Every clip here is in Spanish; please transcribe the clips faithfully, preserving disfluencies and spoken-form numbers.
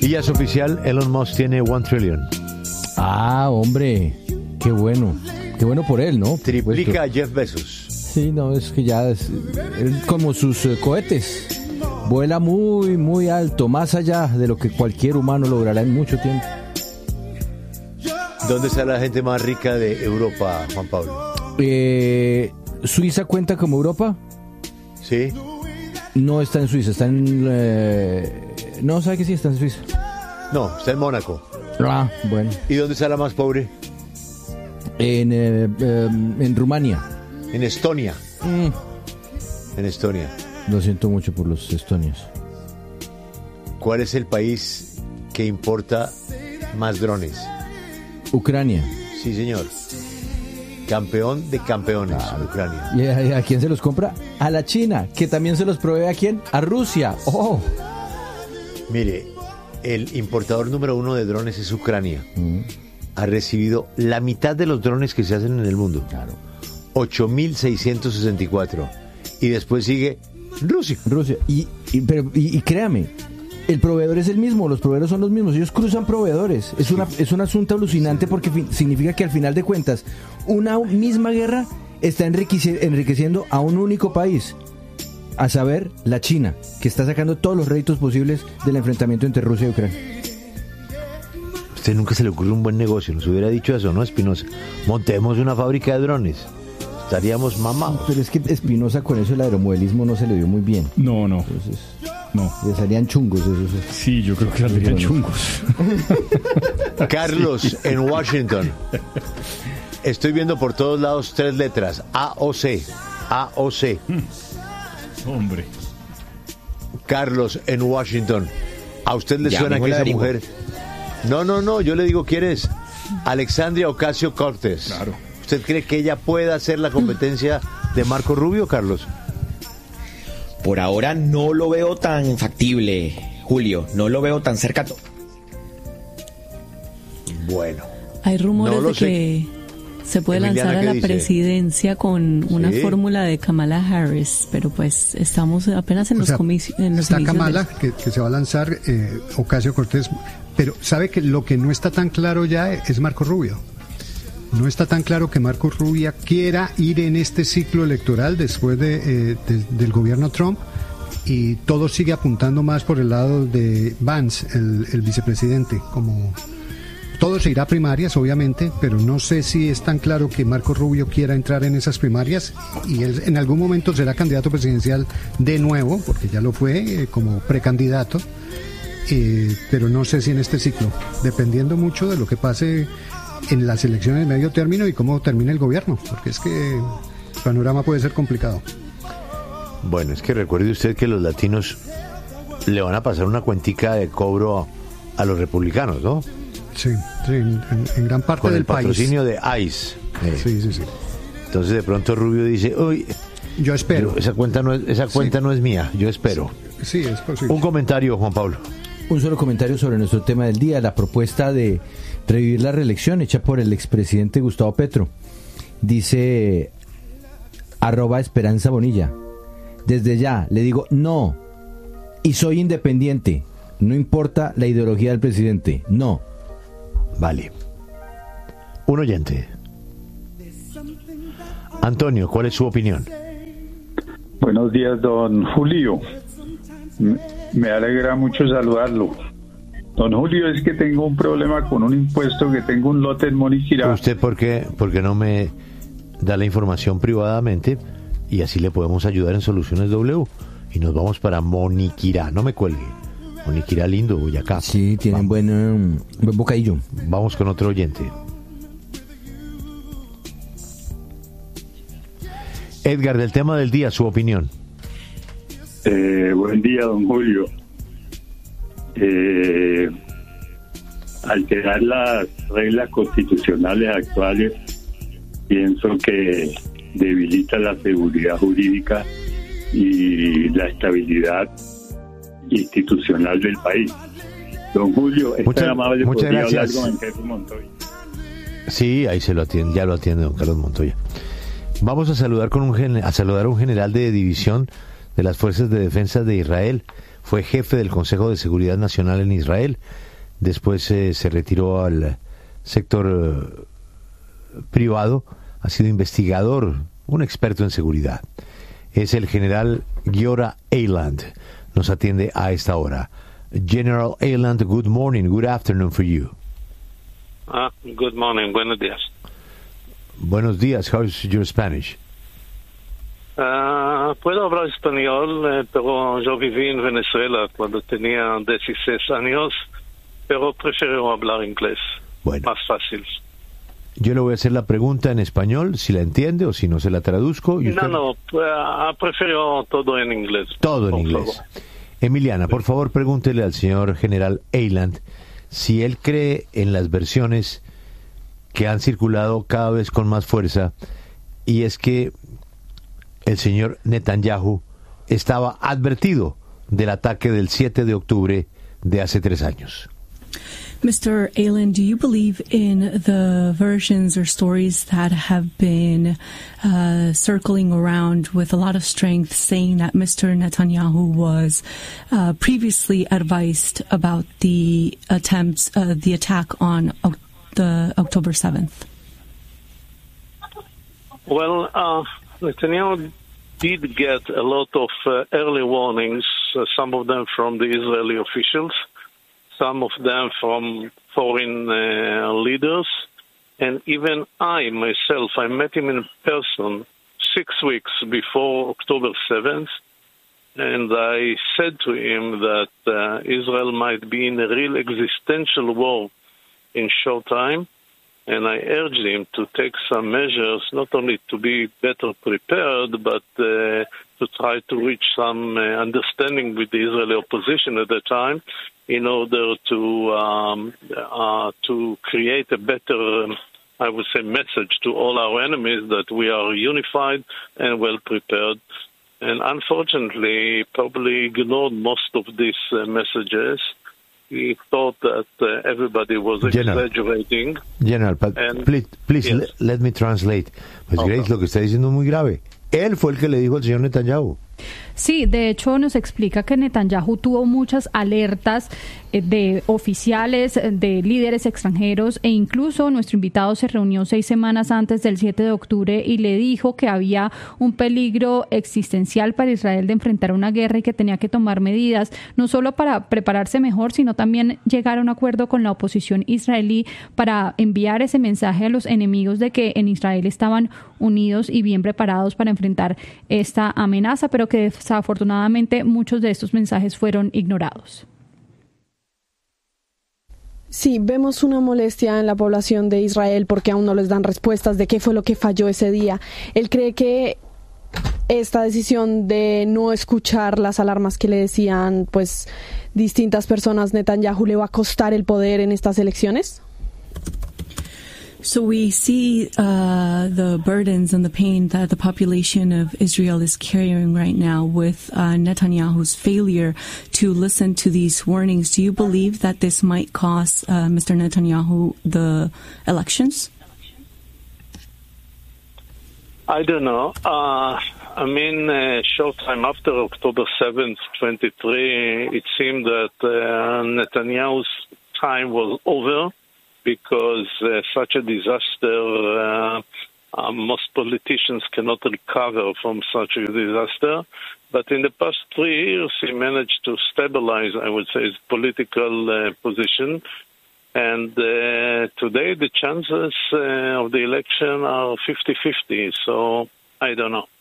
Y ya es oficial, Elon Musk tiene one trillion. Ah, hombre, qué bueno. Qué bueno por él, ¿no? Triplica a Jeff Bezos. Sí, no, es que ya es, es como sus eh, cohetes. Vuela muy, muy alto, más allá de lo que cualquier humano logrará en mucho tiempo. ¿Dónde está la gente más rica de Europa, Juan Pablo? Eh, ¿Suiza cuenta como Europa? Sí. No está en Suiza, está en... Eh, no, ¿sabe que sí está en Suiza? No, está en Mónaco. Ah, bueno. ¿Y dónde está la más pobre? En, eh, eh, en Rumania. En Estonia. Mm. En Estonia. Lo siento mucho por los estonios. ¿Cuál es el país que importa más drones? Ucrania. Sí, señor. Campeón de campeones, claro. Ucrania. ¿Y a, a quién se los compra? A la China, que también se los provee a quién? A Rusia. ¡Oh! Mire, el importador número uno de drones es Ucrania. Mm. Ha recibido la mitad de los drones que se hacen en el mundo. Claro. ocho mil seiscientos sesenta y cuatro. Y después sigue Rusia. Rusia. Y, y, pero, y, y créame, el proveedor es el mismo, los proveedores son los mismos, ellos cruzan proveedores. Es, una, es un asunto alucinante porque fi- significa que al final de cuentas, una misma guerra está enriqueci- enriqueciendo a un único país, a saber, la China, que está sacando todos los réditos posibles del enfrentamiento entre Rusia y Ucrania. Usted nunca se le ocurre un buen negocio, nos hubiera dicho eso, ¿no, Espinosa? Montemos una fábrica de drones. Estaríamos mamados. Pero es que Espinosa con eso el aeromodelismo no se le dio muy bien. No, no. Entonces, no. Le salían chungos esos. Sí, yo creo que saldrían chungos. Carlos, sí. En Washington. Estoy viendo por todos lados tres letras. A O C. A O C. Hombre. Carlos, en Washington. ¿A usted le ya, suena que esa averiguo. mujer... No, no, no, yo le digo quién es. Alexandria Ocasio-Cortez. Claro. ¿Usted cree que ella pueda hacer la competencia de Marco Rubio, Carlos? Por ahora no lo veo tan factible, Julio. No lo veo tan cerca. Bueno. Hay rumores no de sé. que se puede Emiliana, lanzar a ¿qué la dice? presidencia con una Sí. fórmula de Kamala Harris, pero pues estamos apenas en O los sea, comicios. En los está inicios Kamala, del- que, que se va a lanzar, eh, Ocasio-Cortez, pero sabe que lo que no está tan claro ya es Marco Rubio. No está tan claro que Marco Rubio quiera ir en este ciclo electoral después de, eh, de- del gobierno Trump, y todo sigue apuntando más por el lado de Vance, el, el vicepresidente. Como todo se irá a primarias, obviamente, pero no sé si es tan claro que Marco Rubio quiera entrar en esas primarias, y él en algún momento será candidato presidencial de nuevo, porque ya lo fue eh, como precandidato. Eh, pero no sé si en este ciclo, dependiendo mucho de lo que pase en las elecciones de medio término y cómo termine el gobierno, porque es que el panorama puede ser complicado. Bueno, es que recuerde usted que los latinos le van a pasar una cuentica de cobro a, a los republicanos, ¿no? Sí, sí, en, en gran parte Con del el patrocinio país. de ICE. Eh, Sí, sí, sí. Entonces de pronto Rubio dice, uy, Yo espero. yo- esa cuenta no es, esa cuenta Sí. no es mía, yo espero. Sí, es posible. Un comentario, Juan Pablo. Un solo comentario sobre nuestro tema del día, la propuesta de revivir la reelección hecha por el expresidente Gustavo Petro. Dice arroba Esperanza Bonilla. Desde ya le digo no, y soy independiente, no importa la ideología del presidente, no. Vale. Un oyente. Antonio, ¿cuál es su opinión? Buenos días, don Julio. M- Me alegra mucho saludarlo. Don Julio, es que tengo un problema con un impuesto, que tengo un lote en Moniquirá. ¿Usted por qué, por qué no me da la información privadamente y así le podemos ayudar en Soluciones W? Y nos vamos para Moniquirá, no me cuelgue. Moniquirá lindo, Boyacá. Sí, tienen buen, um, buen bocadillo. Vamos con otro oyente. Edgar, del tema del día, su opinión. Eh, buen día, don Julio. Eh, alterar las reglas constitucionales actuales pienso que debilita la seguridad jurídica y la estabilidad institucional del país. Don Julio, es Muchas- tan amable, muchas podría hablar gracias. con el jefe Montoya. Sí, ahí se lo atiende, ya lo atiende don Carlos Montoya. Vamos a saludar con un gen- a saludar a un general de división de las fuerzas de defensa de Israel, fue jefe del Consejo de Seguridad Nacional en Israel, después eh, se retiró al sector eh, privado, ha sido investigador, un experto en seguridad. Es el general Giora Eiland, nos atiende a esta hora. General Eiland, good morning, good afternoon for you. Ah, good morning, buenos días. Buenos días, how's your Spanish? Uh, puedo hablar español, eh, pero yo viví en Venezuela cuando tenía dieciséis años, pero prefiero hablar inglés, bueno, más fácil. Yo le voy a hacer la pregunta en español, si la entiende o si no se la traduzco. Y usted... No, no, uh, prefiero todo en inglés. Todo en inglés. Favor. Emiliana, por favor, pregúntele al señor general Eiland si él cree en las versiones que han circulado cada vez con más fuerza, y es que el señor Netanyahu estaba advertido del ataque del siete de octubre de hace tres años. Mister Eiland, do you believe in the versions or stories that have been uh, circling around with a lot of strength saying that Mister Netanyahu was uh, previously advised about the attempts, uh, the attack on o- the October seventh? Well, uh, Netanyahu did get a lot of uh, early warnings, uh, some of them from the Israeli officials, some of them from foreign uh, leaders, and even I, myself, I met him in person six weeks before October seventh, and I said to him that uh, Israel might be in a real existential war in short time, and I urged him to take some measures, not only to be better prepared, but uh, to try to reach some uh, understanding with the Israeli opposition at the time, in order to um, uh, to create a better, um, I would say, message to all our enemies that we are unified and well prepared. And unfortunately, probably ignored most of these uh, messages. He thought that uh, everybody was General, exaggerating. General, but and, please, please yes. let, let me translate. Pues okay. Grace, lo que está diciendo es muy grave. Él fue el que le dijo al señor Netanyahu. Sí, de hecho nos explica que Netanyahu tuvo muchas alertas de oficiales, de líderes extranjeros, e incluso nuestro invitado se reunió seis semanas antes del siete de octubre y le dijo que había un peligro existencial para Israel de enfrentar una guerra y que tenía que tomar medidas, no solo para prepararse mejor, sino también llegar a un acuerdo con la oposición israelí para enviar ese mensaje a los enemigos de que en Israel estaban unidos y bien preparados para enfrentar esta amenaza, pero que desafortunadamente muchos de estos mensajes fueron ignorados. Sí, vemos una molestia en la población de Israel porque aún no les dan respuestas de qué fue lo que falló ese día. Él cree que esta decisión de no escuchar las alarmas que le decían pues distintas personas, Netanyahu, le va a costar el poder en estas elecciones. So we see uh, the burdens and the pain that the population of Israel is carrying right now with uh, Netanyahu's failure to listen to these warnings. Do you believe that this might cost uh, Mister Netanyahu the elections? I don't know. Uh, I mean, a short time after October seventh, twenty-three, it seemed that uh, Netanyahu's time was over, because uh, such a disaster, uh, uh, most politicians cannot recover from such a disaster. But in the past three years, he managed to stabilize, I would say, his political uh, position. And uh, today, the chances uh, of the election are fifty-fifty, so I don't know.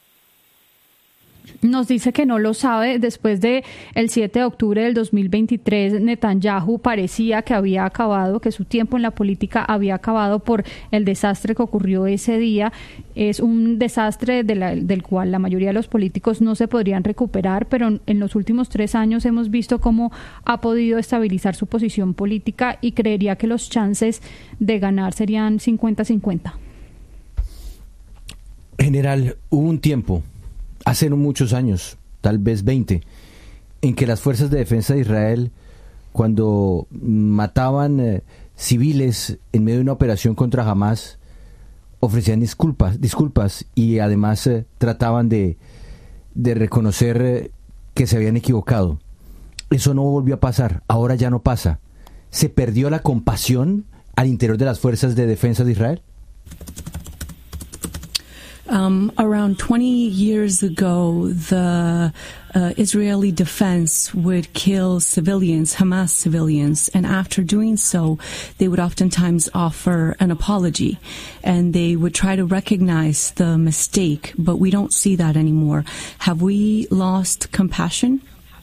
Nos dice que no lo sabe. Después de el siete de octubre del dos mil veintitrés, Netanyahu parecía que había acabado, que su tiempo en la política había acabado por el desastre que ocurrió ese día. Es un desastre de la, del cual la mayoría de los políticos no se podrían recuperar, pero en los últimos tres años hemos visto cómo ha podido estabilizar su posición política y creería que los chances de ganar serían cincuenta cincuenta. General, hubo un tiempo, hace no muchos años, tal vez veinte, en que las fuerzas de defensa de Israel, cuando mataban eh, civiles en medio de una operación contra Hamas, ofrecían disculpas, disculpas y además eh, trataban de, de reconocer eh, que se habían equivocado. eso no volvió a pasar, ahora ya no pasa. ¿Se perdió la compasión al interior de las fuerzas de defensa de Israel? Um, around twenty years ago, the uh, Israeli defense would kill civilians, Hamas civilians, and after doing so, they would oftentimes offer an apology, and they would try to recognize the mistake, but we don't see that anymore. Have we lost compassion?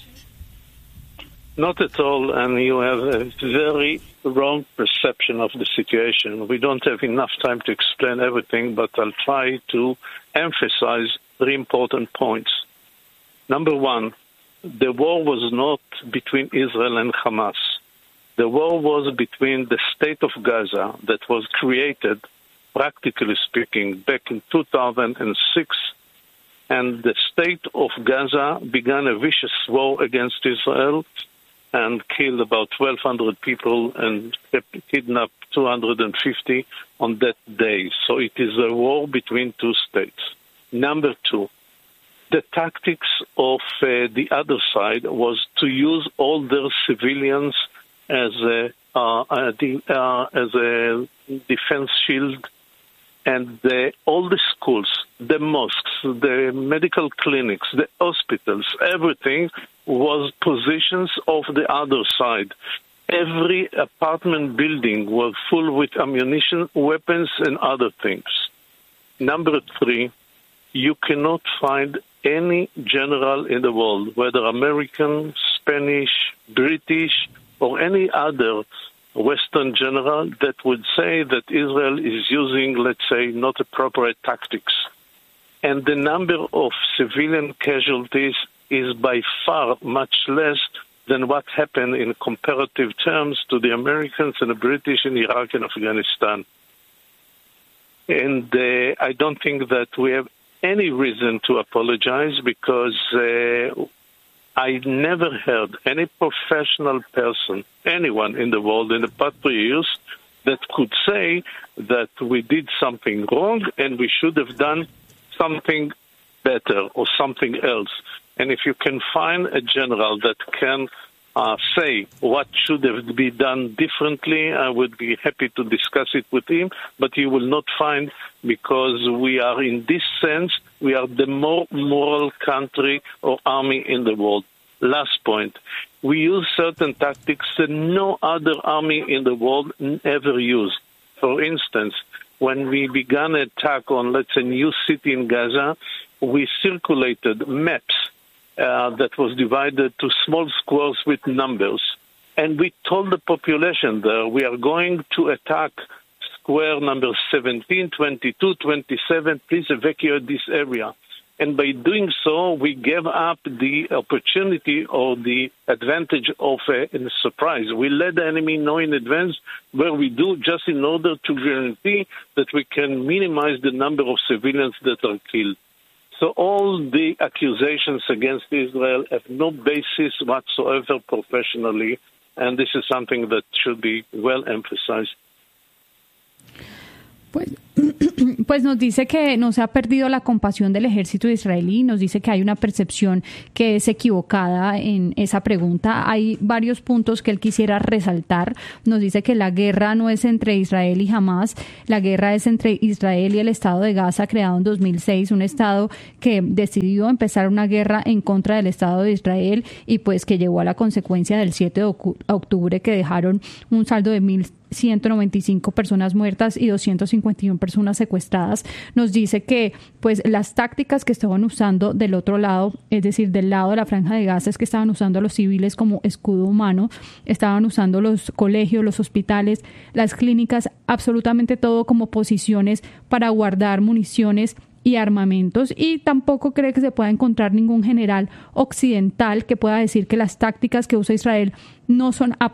Not at all, and you have a very wrong perception of the situation. We don't have enough time to explain everything, but I'll try to emphasize three important points. Number one, the war was not between Israel and Hamas. The war was between the state of Gaza that was created, practically speaking, back in two thousand six, and the state of Gaza began a vicious war against Israel and killed about twelve hundred people and kidnapped two hundred fifty on that day. So it is a war between two states. Number two, the tactics of uh, the other side was to use all their civilians as a, uh, uh, the, uh, as a defense shield, and the, all the schools, the mosques, the medical clinics, the hospitals, everything was positions of the other side. Every apartment building was full with ammunition, weapons, and other things. Number three, you cannot find any general in the world, whether American, Spanish, British, or any other Western general, that would say that Israel is using, let's say, not appropriate tactics. And the number of civilian casualties is by far much less than what happened in comparative terms to the Americans and the British in Iraq and Afghanistan. And uh, I don't think that we have any reason to apologize, because uh, I never heard any professional person, anyone in the world in the past three years, that could say that we did something wrong and we should have done something better or something else. And if you can find a general that can uh, say what should have been done differently, I would be happy to discuss it with him, but you will not find, because we are, in this sense, we are the more moral country or army in the world. Last point, we use certain tactics that no other army in the world ever used. For instance, when we began an attack on, let's say, a new city in Gaza, we circulated maps uh, that was divided to small squares with numbers. And we told the population there, we are going to attack square number seventeen, twenty-two, twenty-seven, please evacuate this area. And by doing so, we gave up the opportunity or the advantage of a, a surprise. We let the enemy know in advance where we do, just in order to guarantee that we can minimize the number of civilians that are killed. So all the accusations against Israel have no basis whatsoever professionally, and this is something that should be well emphasized. Pues, pues nos dice que no se ha perdido la compasión del ejército israelí, nos dice que hay una percepción que es equivocada en esa pregunta. Hay varios puntos que él quisiera resaltar. Nos dice que la guerra no es entre Israel y Hamas, la guerra es entre Israel y el Estado de Gaza, creado en dos mil seis, un Estado que decidió empezar una guerra en contra del Estado de Israel y pues que llevó a la consecuencia del siete de octubre, que dejaron un saldo de mil ciento noventa y cinco personas muertas y doscientas cincuenta y una personas secuestradas. Nos dice que pues las tácticas que estaban usando del otro lado, es decir, del lado de la Franja de Gaza, es que estaban usando a los civiles como escudo humano, estaban usando los colegios, los hospitales, las clínicas, absolutamente todo como posiciones para guardar municiones y armamentos, y tampoco cree que se pueda encontrar ningún general occidental que pueda decir que las tácticas que usa Israel no son